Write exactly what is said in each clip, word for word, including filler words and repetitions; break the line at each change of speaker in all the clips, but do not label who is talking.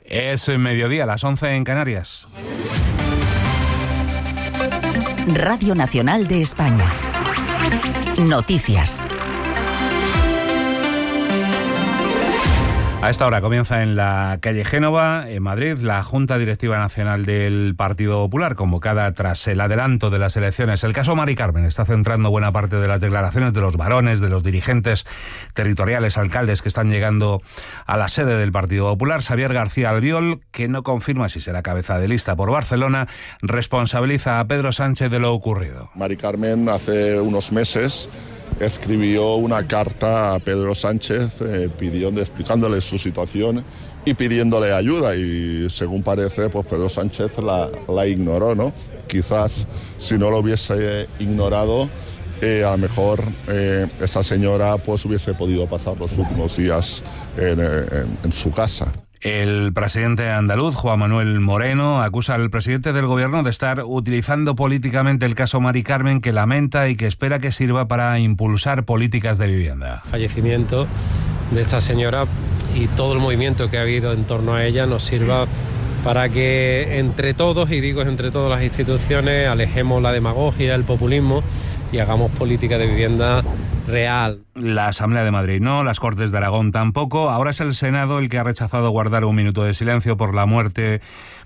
Es mediodía, las once en Canarias.
Radio Nacional de España. Noticias.
A esta hora comienza en la calle Génova, en Madrid, la Junta Directiva Nacional del Partido Popular, convocada tras el adelanto de las elecciones. El caso Mari Carmen está centrando buena parte de las declaraciones de los varones, de los dirigentes territoriales, alcaldes que están llegando a la sede del Partido Popular. Xavier García Albiol, que no confirma si será cabeza de lista por Barcelona, responsabiliza a Pedro Sánchez de lo ocurrido.
Mari Carmen hace unos meses escribió una carta a Pedro Sánchez eh, pidiendo, explicándole su situación y pidiéndole ayuda, y según parece, pues Pedro Sánchez la, la ignoró, ¿no? Quizás si no lo hubiese ignorado, eh, a lo mejor eh, esa señora pues hubiese podido pasar los últimos días en, en, en su casa.
El presidente andaluz, Juan Manuel Moreno, acusa al presidente del gobierno de estar utilizando políticamente el caso Mari Carmen, que lamenta y que espera que sirva para impulsar políticas de vivienda.
Fallecimiento de esta señora y todo el movimiento que ha habido en torno a ella nos sirva para que entre todos, y digo entre todas las instituciones, alejemos la demagogia, el populismo y hagamos política de vivienda real.
La Asamblea de Madrid no, las Cortes de Aragón tampoco. Ahora es el Senado el que ha rechazado guardar un minuto de silencio por la muerte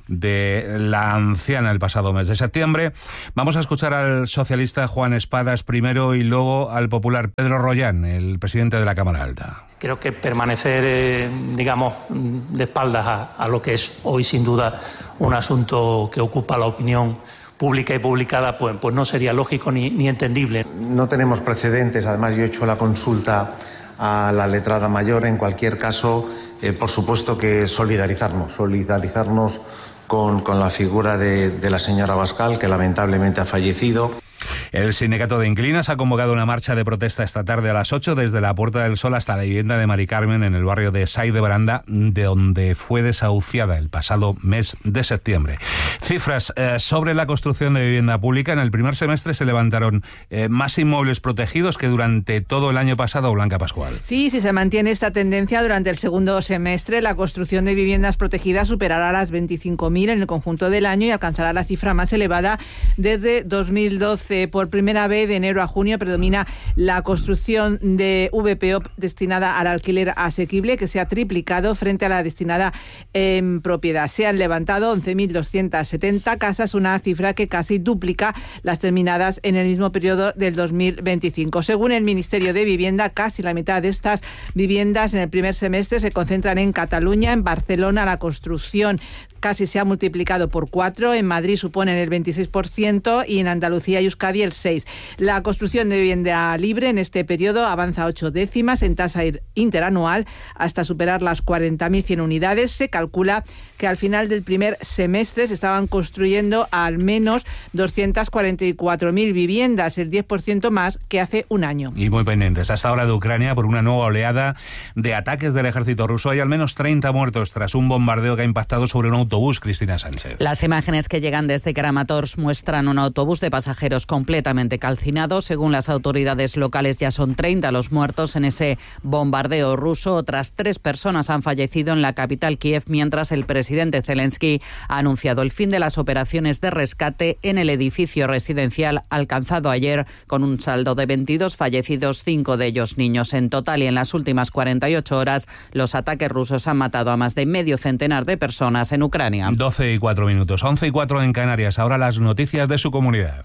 de la anciana el pasado mes de septiembre. Vamos a escuchar al socialista Juan Espadas primero y luego al popular Pedro Rollán, el presidente de la Cámara Alta.
Creo que permanecer, eh, digamos, de espaldas a, a lo que es hoy sin duda un asunto que ocupa la opinión pública y publicada, pues, pues no sería lógico ni, ni entendible.
No tenemos precedentes, además yo he hecho la consulta a la letrada mayor. En cualquier caso, eh, por supuesto que solidarizarnos, solidarizarnos con, con la figura de, de la señora Abascal, que lamentablemente ha fallecido.
El sindicato de inquilinos ha convocado una marcha de protesta esta tarde a las ocho desde la Puerta del Sol hasta la vivienda de Mari Carmen en el barrio de Sái de Baranda, de donde fue desahuciada el pasado mes de septiembre. Cifras eh, sobre la construcción de vivienda pública. En el primer semestre se levantaron eh, más inmuebles protegidos que durante todo el año pasado. Blanca Pascual.
Sí, si se mantiene esta tendencia durante el segundo semestre, la construcción de viviendas protegidas superará las veinticinco mil en el conjunto del año y alcanzará la cifra más elevada desde dos mil doce. Por primera vez, de enero a junio, predomina la construcción de V P O destinada al alquiler asequible, que se ha triplicado frente a la destinada en propiedad. Se han levantado once mil doscientas setenta casas, una cifra que casi duplica las terminadas en el mismo periodo del dos mil veinticinco. Según el Ministerio de Vivienda, casi la mitad de estas viviendas en el primer semestre se concentran en Cataluña. En Barcelona la construcción casi se ha multiplicado por cuatro, en Madrid suponen el veintiséis por ciento y en Andalucía y Euskadi el seis por ciento. La construcción de vivienda libre en este periodo avanza ocho décimas en tasa interanual hasta superar las cuarenta mil cien unidades. Se calcula que al final del primer semestre se estaban construyendo al menos doscientas cuarenta y cuatro mil viviendas, el diez por ciento más que hace un año.
Y muy pendientes hasta ahora de Ucrania por una nueva oleada de ataques del ejército ruso. Hay al menos treinta muertos tras un bombardeo que ha impactado sobre un autobús. Cristina Sánchez.
Las imágenes que llegan desde Kramatorsk muestran un autobús de pasajeros completamente calcinado. Según las autoridades locales, ya son treinta los muertos en ese bombardeo ruso. Otras tres personas han fallecido en la capital, Kiev, mientras el presidente Zelensky ha anunciado el fin de las operaciones de rescate en el edificio residencial alcanzado ayer, con un saldo de veintidós fallecidos, cinco de ellos niños. En total, y en las últimas cuarenta y ocho horas, los ataques rusos han matado a más de medio centenar de personas en Ucrania.
doce y cuatro minutos, once y cuatro en Canarias. Ahora las noticias de su comunidad.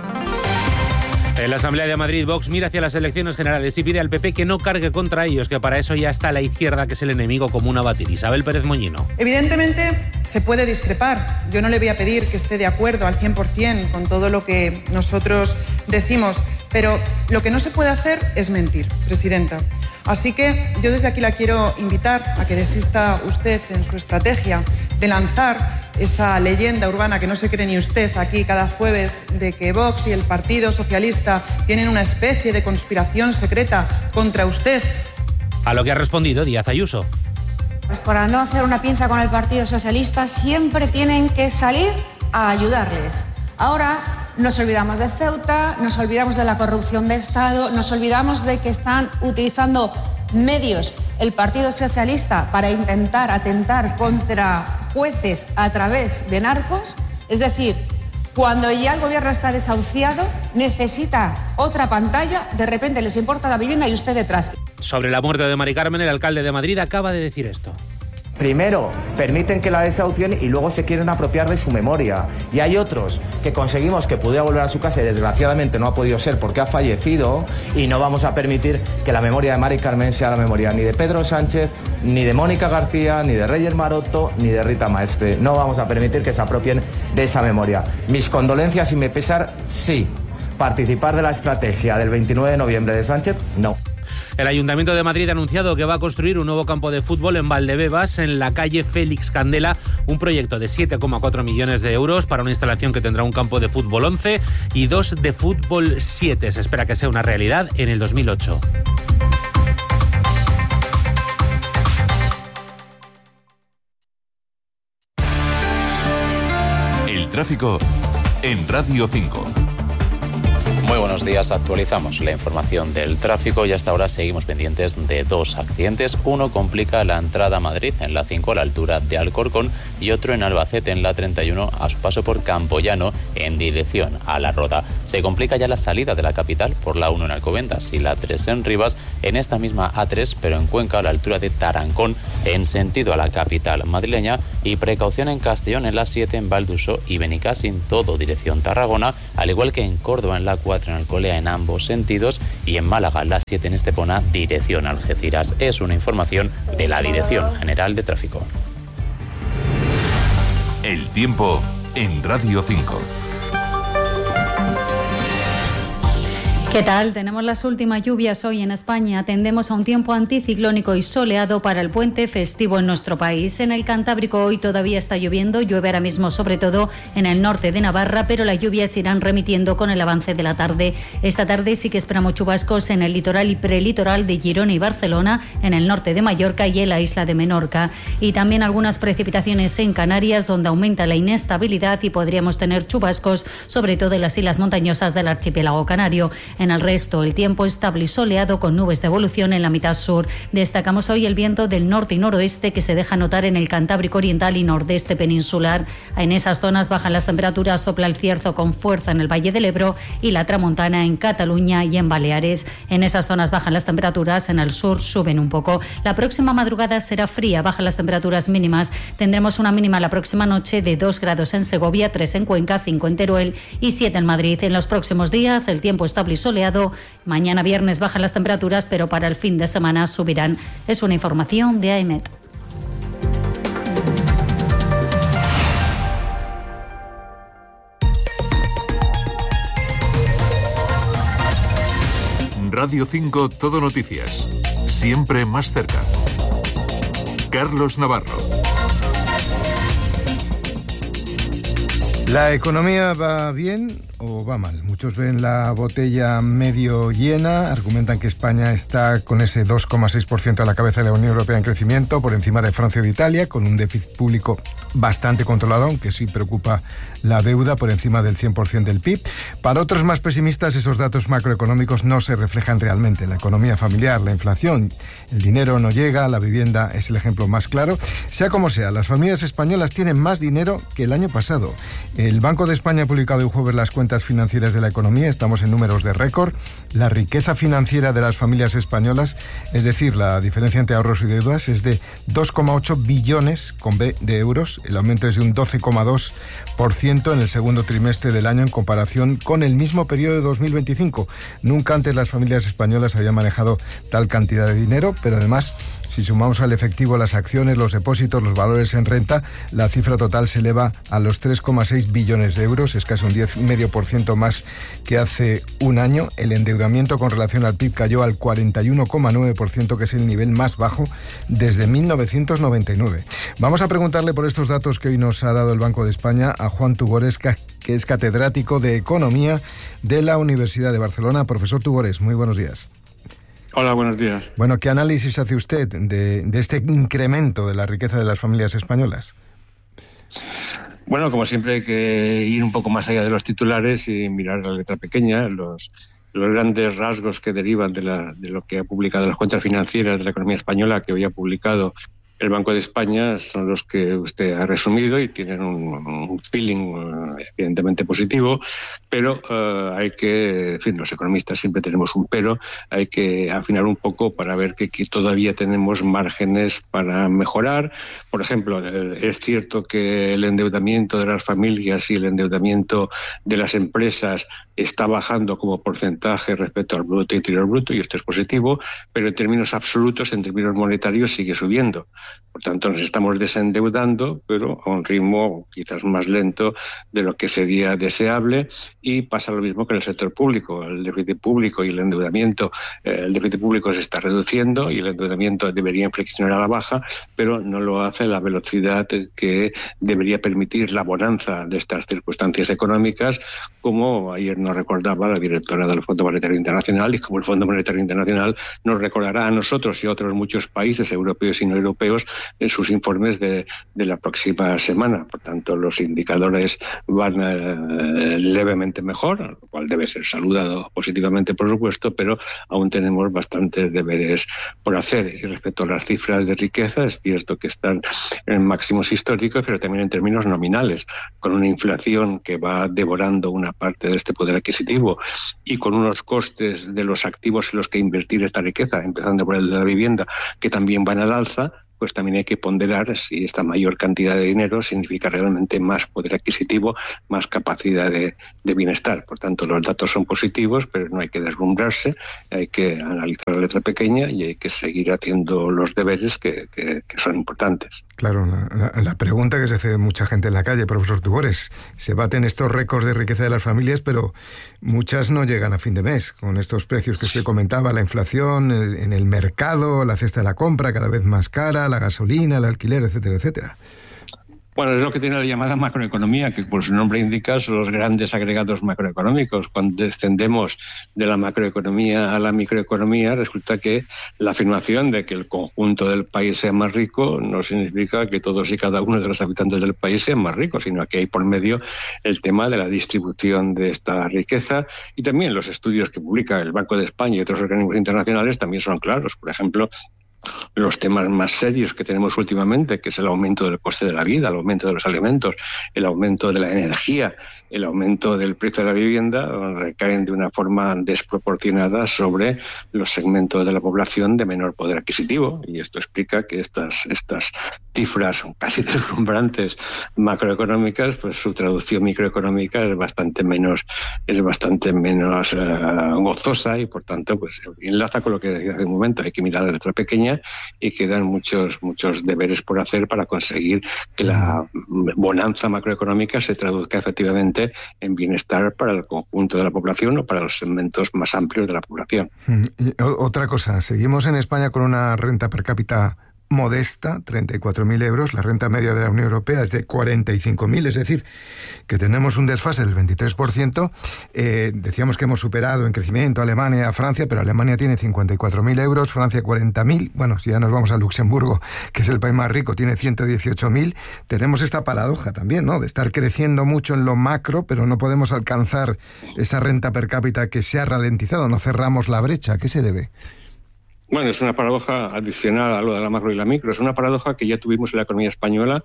En la Asamblea de Madrid, Vox mira hacia las elecciones generales y pide al P P que no cargue contra ellos, que para eso ya está la izquierda, que es el enemigo común a batir. Isabel Pérez Moñino.
Evidentemente se puede discrepar. Yo no le voy a pedir que esté de acuerdo al cien por ciento con todo lo que nosotros decimos, pero lo que no se puede hacer es mentir, presidenta. Así que yo desde aquí la quiero invitar a que desista usted en su estrategia de lanzar esa leyenda urbana que no se cree ni usted aquí cada jueves, de que Vox y el Partido Socialista tienen una especie de conspiración secreta contra usted.
A lo que ha respondido Díaz Ayuso.
Pues para no hacer una pinza con el Partido Socialista siempre tienen que salir a ayudarles. Ahora nos olvidamos de Ceuta, nos olvidamos de la corrupción de Estado, nos olvidamos de que están utilizando medios el Partido Socialista para intentar atentar contra jueces a través de narcos. Es decir, cuando ya el gobierno está desahuciado, necesita otra pantalla, de repente les importa la vivienda y usted detrás.
Sobre la muerte de Mari Carmen, el alcalde de Madrid acaba de decir esto.
Primero, permiten que la desahucien y luego se quieren apropiar de su memoria. Y hay otros que conseguimos que pudiera volver a su casa y desgraciadamente no ha podido ser porque ha fallecido, y no vamos a permitir que la memoria de Mari Carmen sea la memoria ni de Pedro Sánchez, ni de Mónica García, ni de Reyes Maroto, ni de Rita Maestre. No vamos a permitir que se apropien de esa memoria. Mis condolencias y mi pesar, sí. Participar de la estrategia del veintinueve de noviembre de Sánchez, no.
El Ayuntamiento de Madrid ha anunciado que va a construir un nuevo campo de fútbol en Valdebebas, en la calle Félix Candela, un proyecto de siete coma cuatro millones de euros para una instalación que tendrá un campo de fútbol once y dos de fútbol siete. Se espera que sea una realidad en el dos mil ocho.
El tráfico en Radio cinco.
Muy buenos días, actualizamos la información del tráfico y hasta ahora seguimos pendientes de dos accidentes. Uno complica la entrada a Madrid en la cinco a la altura de Alcorcón y otro en Albacete en la treinta y uno a su paso por Campoyano en dirección a La Roda. Se complica ya la salida de la capital por la uno en Alcobendas y la tres en Rivas, en esta misma A tres pero en Cuenca a la altura de Tarancón en sentido a la capital madrileña, y precaución en Castellón en la siete en Valduso y Benicàssim todo dirección Tarragona, al igual que en Córdoba en la cuatro en Alcolea en ambos sentidos, y en Málaga la siete en Estepona dirección Algeciras. Es una información de la Dirección General de Tráfico.
El tiempo en Radio cinco.
¿Qué tal? Tenemos las últimas lluvias hoy en España. Tendemos a un tiempo anticiclónico y soleado para el puente festivo en nuestro país. En el Cantábrico hoy todavía está lloviendo, llueve ahora mismo sobre todo en el norte de Navarra, pero las lluvias se irán remitiendo con el avance de la tarde. Esta tarde sí que esperamos chubascos en el litoral y prelitoral de Girona y Barcelona, en el norte de Mallorca y en la isla de Menorca. Y también algunas precipitaciones en Canarias, donde aumenta la inestabilidad y podríamos tener chubascos, sobre todo en las islas montañosas del archipiélago canario. En el resto, el tiempo estable y soleado con nubes de evolución en la mitad sur. Destacamos hoy el viento del norte y noroeste que se deja notar en el Cantábrico oriental y nordeste peninsular. En esas zonas bajan las temperaturas, sopla el cierzo con fuerza en el Valle del Ebro y la tramontana en Cataluña y en Baleares. En esas zonas bajan las temperaturas, en el sur suben un poco. La próxima madrugada será fría, bajan las temperaturas mínimas. Tendremos una mínima la próxima noche de dos grados en Segovia, tres en Cuenca, cinco en Teruel y siete en Madrid. En los próximos días, el tiempo estable y soleado. Mañana viernes bajan las temperaturas, pero para el fin de semana subirán. Es una información de A E M E T.
Radio cinco Todo Noticias. Siempre más cerca. Carlos Navarro.
¿La economía va bien o va mal? Muchos ven la botella medio llena, argumentan que España está con ese dos coma seis por ciento a la cabeza de la Unión Europea en crecimiento, por encima de Francia y de Italia, con un déficit público bastante controlado, aunque sí preocupa la deuda por encima del cien por ciento del P I B. Para otros más pesimistas, esos datos macroeconómicos no se reflejan realmente. La economía familiar, la inflación, el dinero no llega, la vivienda es el ejemplo más claro. Sea como sea, las familias españolas tienen más dinero que el año pasado. El Banco de España ha publicado el jueves las cuentas financieras de la economía, estamos en números de récord. La riqueza financiera de las familias españolas, es decir, la diferencia entre ahorros y deudas, es de dos coma ocho billones con B de euros. El aumento es de un doce coma dos por ciento en el segundo trimestre del año en comparación con el mismo periodo de dos mil veinticinco. Nunca antes las familias españolas habían manejado tal cantidad de dinero, pero además, si sumamos al efectivo las acciones, los depósitos, los valores en renta, la cifra total se eleva a los tres coma seis billones de euros, es casi un diez coma cinco por ciento más que hace un año. El endeudamiento con relación al P I B cayó al cuarenta y uno coma nueve por ciento, que es el nivel más bajo desde mil novecientos noventa y nueve. Vamos a preguntarle por estos datos que hoy nos ha dado el Banco de España a Juan Tugores, que es catedrático de Economía de la Universidad de Barcelona. Profesor Tugores, muy buenos días.
Hola, buenos días.
Bueno, ¿qué análisis hace usted de, de este incremento de la riqueza de las familias españolas?
Bueno, como siempre hay que ir un poco más allá de los titulares y mirar la letra pequeña, los, los grandes rasgos que derivan de, la, de lo que ha publicado las cuentas financieras de la economía española, que hoy ha publicado el Banco de España, son los que usted ha resumido y tienen un, un feeling evidentemente positivo, pero uh, hay que, en fin, los economistas siempre tenemos un pero, hay que afinar un poco para ver que, que todavía tenemos márgenes para mejorar. Por ejemplo, es cierto que el endeudamiento de las familias y el endeudamiento de las empresas está bajando como porcentaje respecto al Producto Interior Bruto, y esto es positivo, pero en términos absolutos, en términos monetarios, sigue subiendo. Por tanto, nos estamos desendeudando, pero a un ritmo quizás más lento de lo que sería deseable, y pasa lo mismo que en el sector público. El déficit público y el endeudamiento, eh, el déficit público se está reduciendo y el endeudamiento debería inflexionar a la baja, pero no lo hace a la velocidad que debería permitir la bonanza de estas circunstancias económicas, como ayer nos recordaba la directora del Fondo Monetario Internacional, y como el Fondo Monetario Internacional nos recordará a nosotros y a otros muchos países europeos y no europeos en sus informes de, de la próxima semana. Por tanto, los indicadores van eh, levemente mejor, lo cual debe ser saludado positivamente, por supuesto, pero aún tenemos bastantes deberes por hacer. Y respecto a las cifras de riqueza, es cierto que están en máximos históricos, pero también en términos nominales, con una inflación que va devorando una parte de este poder adquisitivo y con unos costes de los activos en los que invertir esta riqueza, empezando por el de la vivienda, que también van al alza, pues también hay que ponderar si esta mayor cantidad de dinero significa realmente más poder adquisitivo, más capacidad de, de bienestar. Por tanto, los datos son positivos, pero no hay que deslumbrarse, hay que analizar la letra pequeña y hay que seguir haciendo los deberes que, que, que son importantes.
Claro, la, la, la pregunta que se hace mucha gente en la calle, profesor Tugores, se baten estos récords de riqueza de las familias, pero muchas no llegan a fin de mes, con estos precios que usted comentaba, la inflación en el mercado, la cesta de la compra cada vez más cara, la gasolina, el alquiler, etcétera, etcétera.
Bueno, es lo que tiene la llamada macroeconomía, que por su nombre indica son los grandes agregados macroeconómicos. Cuando descendemos de la macroeconomía a la microeconomía, resulta que la afirmación de que el conjunto del país sea más rico no significa que todos y cada uno de los habitantes del país sean más ricos, sino que hay por medio el tema de la distribución de esta riqueza, y también los estudios que publica el Banco de España y otros organismos internacionales también son claros. Por ejemplo, los temas más serios que tenemos últimamente, que es el aumento del coste de la vida, el aumento de los alimentos, el aumento de la energía, el aumento del precio de la vivienda, recaen de una forma desproporcionada sobre los segmentos de la población de menor poder adquisitivo, y esto explica que estas, estas cifras casi deslumbrantes macroeconómicas, pues su traducción microeconómica es bastante menos, es bastante menos uh, gozosa, y por tanto pues enlaza con lo que decía hace un momento. Hay que mirar la letra pequeña y quedan muchos, muchos deberes por hacer para conseguir que la bonanza macroeconómica se traduzca efectivamente en bienestar para el conjunto de la población o para los segmentos más amplios de la población.
Y otra cosa, seguimos en España con una renta per cápita modesta, treinta y cuatro mil euros, la renta media de la Unión Europea es de cuarenta y cinco mil, es decir, que tenemos un desfase del veintitrés por ciento. Eh, decíamos que hemos superado en crecimiento a Alemania, a Francia, pero Alemania tiene cincuenta y cuatro mil euros, Francia cuarenta mil, bueno, si ya nos vamos a Luxemburgo, que es el país más rico, tiene ciento dieciocho mil. Tenemos esta paradoja también, ¿no?, de estar creciendo mucho en lo macro, pero no podemos alcanzar esa renta per cápita que se ha ralentizado, no cerramos la brecha. ¿A qué se debe?
Bueno, es una paradoja adicional a lo de la macro y la micro. Es una paradoja que ya tuvimos en la economía española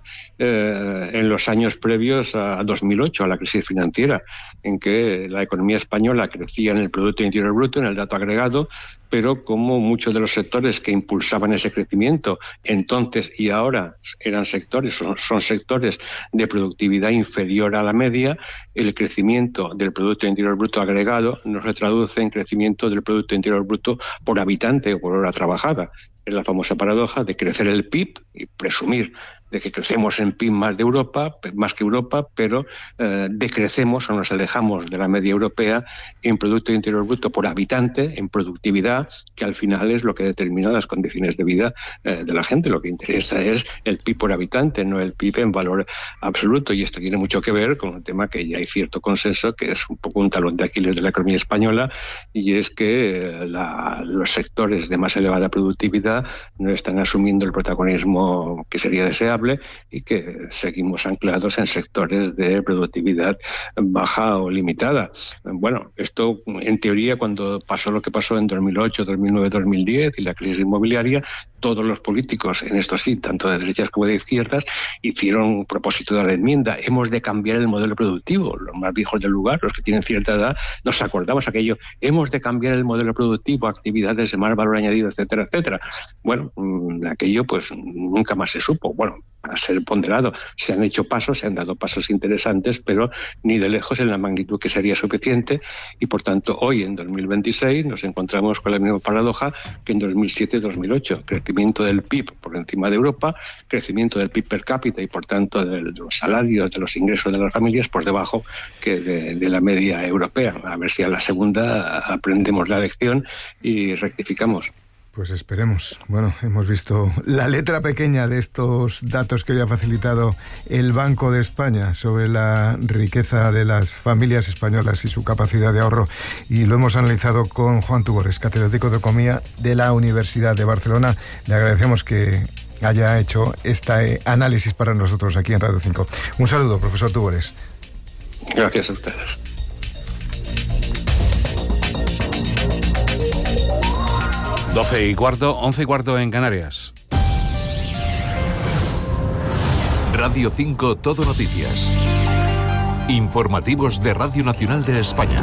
eh, en los años previos a dos mil ocho, a la crisis financiera, en que la economía española crecía en el Producto Interior Bruto, en el dato agregado, pero como muchos de los sectores que impulsaban ese crecimiento entonces y ahora eran sectores, son, son sectores de productividad inferior a la media, el crecimiento del Producto Interior Bruto agregado no se traduce en crecimiento del Producto Interior Bruto por habitante o por hora trabajada. Es la famosa paradoja de crecer el P I B y presumir de que crecemos en P I B más de Europa, más que Europa, pero eh, decrecemos o nos alejamos de la media europea en Producto Interior Bruto por habitante, en productividad, que al final es lo que determina las condiciones de vida eh, de la gente. Lo que interesa es el P I B por habitante, no el P I B en valor absoluto, y esto tiene mucho que ver con un tema que ya hay cierto consenso, que es un poco un talón de Aquiles de la economía española, y es que eh, la, los sectores de más elevada productividad no están asumiendo el protagonismo que sería deseable, variable y que seguimos anclados en sectores de productividad baja o limitada. Bueno, esto en teoría, cuando pasó lo que pasó en dos mil ocho, dos mil nueve, dos mil diez y la crisis inmobiliaria, todos los políticos, en esto sí, tanto de derechas como de izquierdas, hicieron un propósito de la enmienda. Hemos de cambiar el modelo productivo. Los más viejos del lugar, los que tienen cierta edad, nos acordamos aquello. Hemos de cambiar el modelo productivo, actividades de más valor añadido, etcétera, etcétera. Bueno, aquello pues nunca más se supo. Bueno, para ser ponderado, se han hecho pasos, se han dado pasos interesantes, pero ni de lejos en la magnitud que sería suficiente, y por tanto hoy en dos mil veintiséis nos encontramos con la misma paradoja que en dos mil siete y dos mil ocho. Crecimiento del P I B por encima de Europa, crecimiento del P I B per cápita y por tanto de los salarios, de los ingresos de las familias por debajo que de, de la media europea. A ver si a la segunda aprendemos la lección y rectificamos.
Pues esperemos. Bueno, hemos visto la letra pequeña de estos datos que hoy ha facilitado el Banco de España sobre la riqueza de las familias españolas y su capacidad de ahorro, y lo hemos analizado con Juan Tugores, catedrático de Economía de la Universidad de Barcelona. Le agradecemos que haya hecho este análisis para nosotros aquí en Radio cinco. Un saludo, profesor Tugores.
Gracias a ustedes.
doce y cuarto, once y cuarto en Canarias.
Radio cinco Todo Noticias. Informativos de Radio Nacional de España.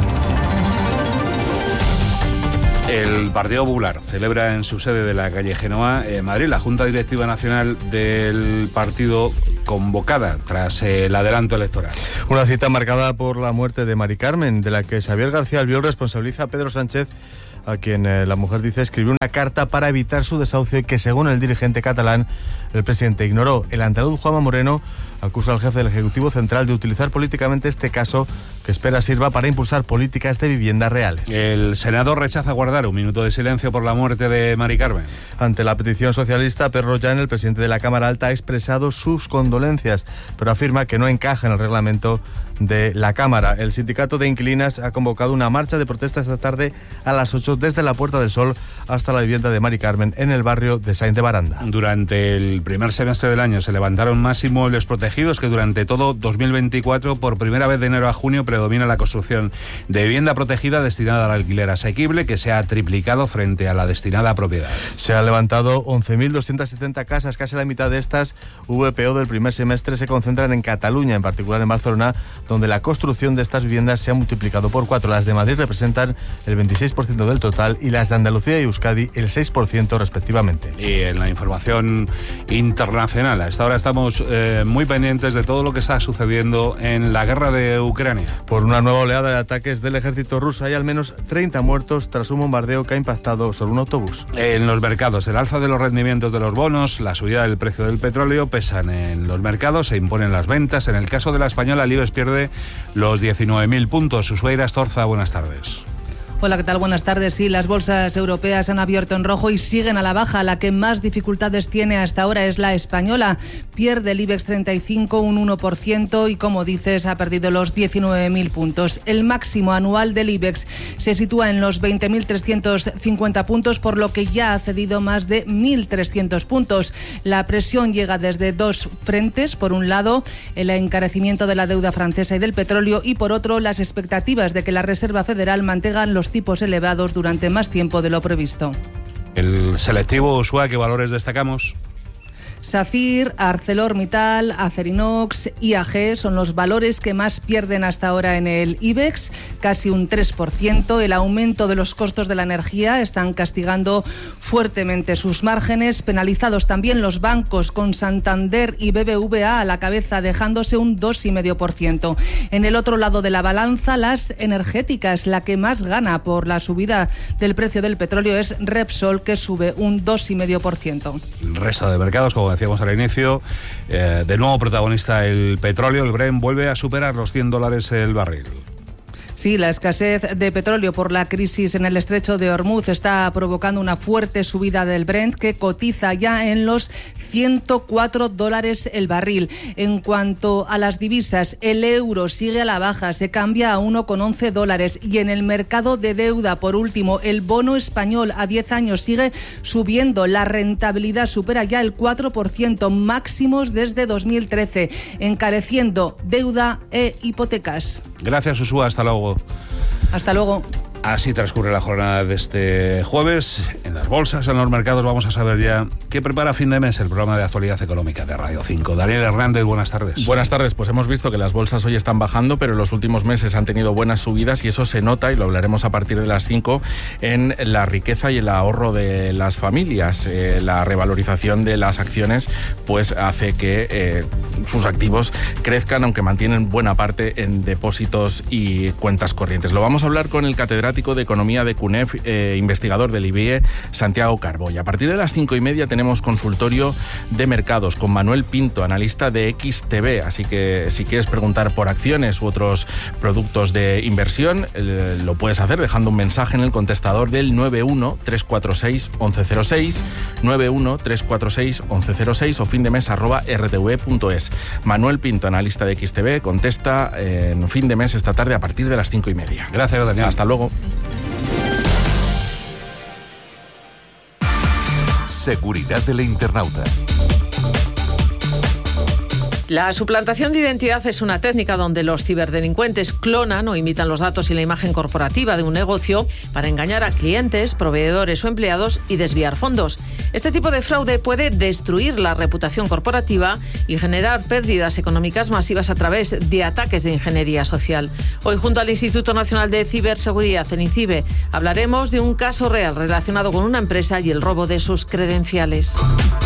El Partido Popular celebra en su sede de la calle Génova, en Madrid, la Junta Directiva Nacional del partido convocada tras el adelanto electoral.
Una cita marcada por la muerte de Mari Carmen, de la que Xavier García Albiol responsabiliza a Pedro Sánchez, a quien eh, la mujer dice escribió una carta para evitar su desahucio y que, según el dirigente catalán, el presidente ignoró. El andaluz Juanma Moreno acusa al jefe del Ejecutivo Central de utilizar políticamente este caso, que espera sirva para impulsar políticas de vivienda reales.
El Senado rechaza guardar un minuto de silencio por la muerte de Mari Carmen.
Ante la petición socialista, Pedro Rollán, el presidente de la Cámara Alta, ha expresado sus condolencias, pero afirma que no encaja en el reglamento de la Cámara. El sindicato de inquilinas ha convocado una marcha de protesta esta tarde a las ocho desde la Puerta del Sol hasta la vivienda de Mari Carmen en el barrio de Sáenz de Baranda.
Durante el primer semestre del año se levantaron más inmuebles protegidos que durante todo dos mil veinticuatro. Por primera vez de enero a junio predomina la construcción de vivienda protegida destinada al alquiler asequible, que se ha triplicado frente a la destinada a propiedad.
Se han levantado once mil doscientas setenta casas, casi la mitad de estas V P O del primer semestre se concentran en Cataluña, en particular en Barcelona, donde la construcción de estas viviendas se ha multiplicado por cuatro. Las de Madrid representan el veintiséis por ciento del total y las de Andalucía y Euskadi el seis por ciento respectivamente.
Y en la información internacional, a esta hora estamos eh, muy pendientes de todo lo que está sucediendo en la guerra de Ucrania.
Por una nueva oleada de ataques del ejército ruso hay al menos treinta muertos tras un bombardeo que ha impactado sobre un autobús.
En los mercados, el alza de los rendimientos de los bonos, la subida del precio del petróleo pesan en los mercados, se imponen las ventas. En el caso de la española, el IBEX pierde los diecinueve mil puntos. Ushuaira Astorza, buenas tardes.
Hola, ¿qué tal? Buenas tardes. Sí, las bolsas europeas han abierto en rojo y siguen a la baja. La que más dificultades tiene hasta ahora es la española. Pierde el IBEX treinta y cinco un uno por ciento y, como dices, ha perdido los diecinueve mil puntos. El máximo anual del IBEX se sitúa en los veinte mil trescientos cincuenta puntos, por lo que ya ha cedido más de mil trescientos puntos. La presión llega desde dos frentes. Por un lado, el encarecimiento de la deuda francesa y del petróleo, y por otro, las expectativas de que la Reserva Federal mantenga los tipos elevados durante más tiempo de lo previsto.
El selectivo, Usua, ¿qué valores destacamos?
SACIR, ArcelorMittal, Acerinox, I A G son los valores que más pierden hasta ahora en el IBEX, casi un tres por ciento. El aumento de los costos de la energía están castigando fuertemente sus márgenes, penalizados también los bancos, con Santander y B B V A a la cabeza, dejándose un dos coma cinco por ciento. En el otro lado de la balanza, las energéticas, la que más gana por la subida del precio del petróleo es Repsol, que sube un dos coma cinco por ciento.
El resto de mercados, como decíamos al inicio, eh, de nuevo protagonista el petróleo. El Brent vuelve a superar los cien dólares el barril.
Sí, la escasez de petróleo por la crisis en el estrecho de Hormuz está provocando una fuerte subida del Brent, que cotiza ya en los ciento cuatro dólares el barril. En cuanto a las divisas, el euro sigue a la baja, se cambia a uno con once dólares. Y en el mercado de deuda, por último, el bono español a diez años sigue subiendo. La rentabilidad supera ya el cuatro por ciento, máximos desde dos mil trece, encareciendo deuda e hipotecas.
Gracias, Usúa. Hasta luego.
Hasta luego.
Así transcurre la jornada de este jueves. En las bolsas, en los mercados, vamos a saber ya qué prepara fin de mes el programa de actualidad económica de Radio cinco. Daniel Hernández, buenas tardes.
Buenas tardes. Pues hemos visto que las bolsas hoy están bajando, pero en los últimos meses han tenido buenas subidas y eso se nota, y lo hablaremos a partir de las cinco, en la riqueza y el ahorro de las familias. Eh, la revalorización de las acciones pues hace que eh, sus activos crezcan, aunque mantienen buena parte en depósitos y cuentas corrientes. Lo vamos a hablar con el catedrático de Economía de CUNEF, eh, investigador del I B I E, Santiago Carbó. Y a partir de las cinco y media tenemos consultorio de mercados con Manuel Pinto, analista de X T V. Así que si quieres preguntar por acciones u otros productos de inversión, eh, lo puedes hacer dejando un mensaje en el contestador del nueve uno tres cuatro seis once cero seis, nueve uno tres cuatro seis once cero seis o findemes arroba r t v punto es. Manuel Pinto, analista de X T V, contesta en fin de mes esta tarde a partir de las cinco y media.
Gracias, Daniel.
Hasta luego.
Seguridad del internauta.
La suplantación de identidad es una técnica donde los ciberdelincuentes clonan o imitan los datos y la imagen corporativa de un negocio para engañar a clientes, proveedores o empleados y desviar fondos. Este tipo de fraude puede destruir la reputación corporativa y generar pérdidas económicas masivas a través de ataques de ingeniería social. Hoy, junto al Instituto Nacional de Ciberseguridad, el INCIBE, hablaremos de un caso real relacionado con una empresa y el robo de sus credenciales.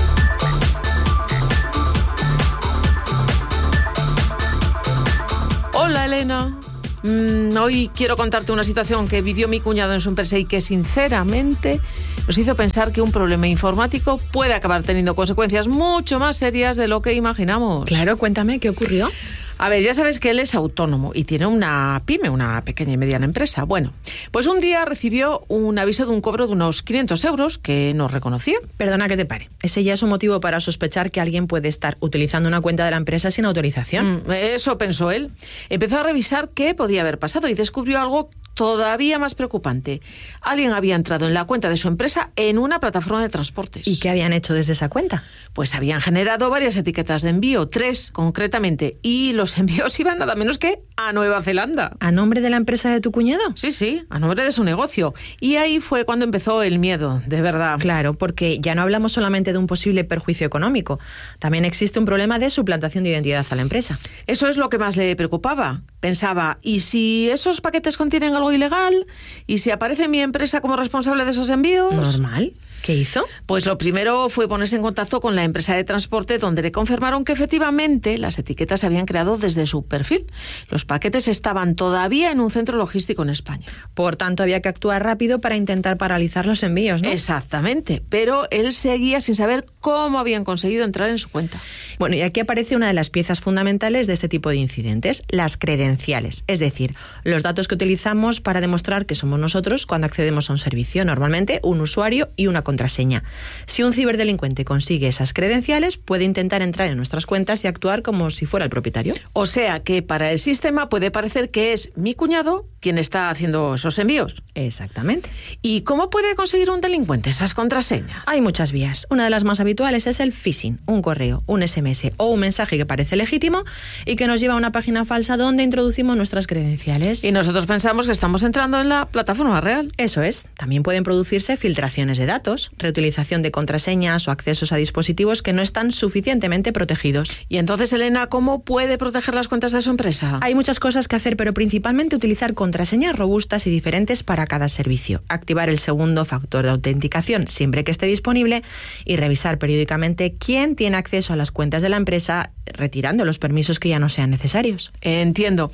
Hola, Elena. Mm, hoy quiero contarte una situación que vivió mi cuñado en su empresa y que sinceramente nos hizo pensar que un problema informático puede acabar teniendo consecuencias mucho más serias de lo que imaginamos.
Claro, cuéntame, ¿qué ocurrió?
A ver, ya sabes que él es autónomo y tiene una pyme, una pequeña y mediana empresa. Bueno, pues un día recibió un aviso de un cobro de unos quinientos euros que no reconocía.
Perdona que te pare. Ese ya es un motivo para sospechar que alguien puede estar utilizando una cuenta de la empresa sin autorización.
Mm, eso pensó él. Empezó a revisar qué podía haber pasado y descubrió algo todavía más preocupante. Alguien había entrado en la cuenta de su empresa en una plataforma de transportes.
¿Y qué habían hecho desde esa cuenta?
Pues habían generado varias etiquetas de envío, tres concretamente, y los envíos iban nada menos que a Nueva Zelanda.
¿A nombre de la empresa de tu cuñado?
Sí, sí, a nombre de su negocio. Y ahí fue cuando empezó el miedo, de verdad.
Claro, porque ya no hablamos solamente de un posible perjuicio económico. También existe un problema de suplantación de identidad a la empresa.
Eso es lo que más le preocupaba. Pensaba, ¿y si esos paquetes contienen algo ilegal? ¿Y si aparece mi empresa como responsable de esos envíos?
Normal. ¿Qué hizo?
Pues lo primero fue ponerse en contacto con la empresa de transporte, donde le confirmaron que efectivamente las etiquetas se habían creado desde su perfil. Los paquetes estaban todavía en un centro logístico en España.
Por tanto, había que actuar rápido para intentar paralizar los envíos, ¿no?
Exactamente, pero él seguía sin saber cómo habían conseguido entrar en su cuenta.
Bueno, y aquí aparece una de las piezas fundamentales de este tipo de incidentes, las credenciales. Es decir, los datos que utilizamos para demostrar que somos nosotros cuando accedemos a un servicio, normalmente un usuario y una contraseña. Si un ciberdelincuente consigue esas credenciales, puede intentar entrar en nuestras cuentas y actuar como si fuera el propietario.
O sea que para el sistema puede parecer que es mi cuñado quien está haciendo esos envíos.
Exactamente.
¿Y cómo puede conseguir un delincuente esas contraseñas?
Hay muchas vías. Una de las más habituales es el phishing, un correo, un ese eme ese o un mensaje que parece legítimo y que nos lleva a una página falsa donde introducimos nuestras credenciales.
Y nosotros pensamos que estamos entrando en la plataforma real.
Eso es. También pueden producirse filtraciones de datos, reutilización de contraseñas o accesos a dispositivos que no están suficientemente protegidos.
Y entonces, Elena, ¿cómo puede proteger las cuentas de su empresa?
Hay muchas cosas que hacer, pero principalmente utilizar contraseñas robustas y diferentes para cada servicio, activar el segundo factor de autenticación siempre que esté disponible y revisar periódicamente quién tiene acceso a las cuentas de la empresa, retirando los permisos que ya no sean necesarios.
Entiendo.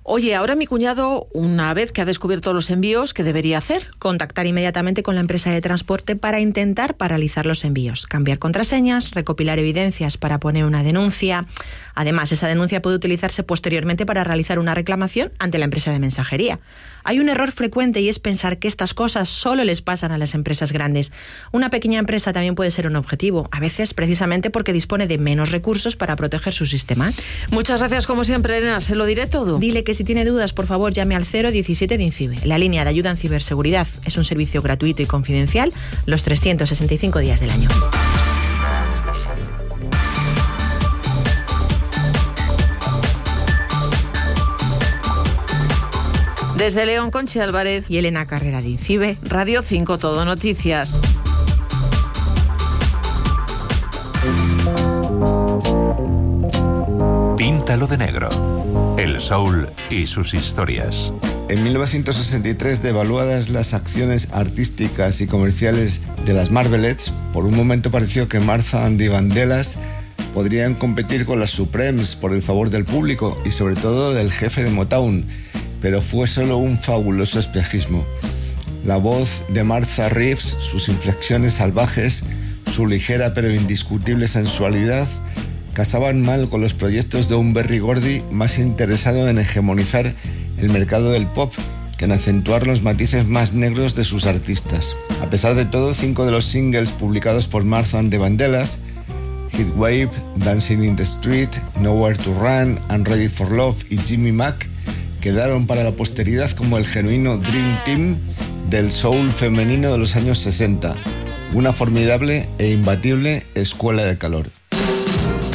Oye, ahora mi cuñado, una vez que ha descubierto los envíos, ¿qué debería hacer?
Contactar inmediatamente con la empresa de transporte para intentar paralizar los envíos, cambiar contraseñas, recopilar evidencias para poner una denuncia. Además, esa denuncia puede utilizarse posteriormente para realizar una reclamación ante la empresa de mensajería. Hay un error frecuente y es pensar que estas cosas solo les pasan a las empresas grandes. Una pequeña empresa también puede ser un objetivo, a veces precisamente porque dispone de menos recursos para proteger sus sistemas.
Muchas gracias, como siempre, Elena. Se lo diré todo.
Dile que si tiene dudas, por favor, llame al cero diecisiete de INCIBE, la línea de ayuda en ciberseguridad. Es un servicio gratuito y confidencial los trescientos sesenta y cinco días del año.
Desde León, Conchi Álvarez
y Elena Carrera de INCIBE.
Radio cinco Todo Noticias.
Píntalo de negro. El soul y sus historias.
En mil novecientos sesenta y tres, devaluadas las acciones artísticas y comerciales de las Marvelettes, por un momento pareció que Martha and the Vandellas podrían competir con las Supremes por el favor del público y sobre todo del jefe de Motown, pero fue solo un fabuloso espejismo. La voz de Martha Reeves, sus inflexiones salvajes, su ligera pero indiscutible sensualidad, casaban mal con los proyectos de un Berry Gordy más interesado en hegemonizar el mercado del pop que en acentuar los matices más negros de sus artistas. A pesar de todo, cinco de los singles publicados por Martha and the Vandellas, Heatwave, Dancing in the Street, Nowhere to Run, I'm Ready for Love y Jimmy Mac, quedaron para la posteridad como el genuino Dream Team del soul femenino de los años sesenta, una formidable e imbatible escuela de calor.